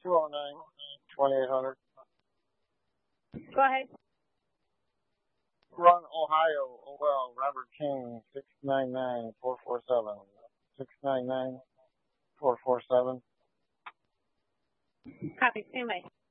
209-2800. Go ahead. Run Ohio, OL, Robert King, 699-447. 699-447. Copy. Stand by.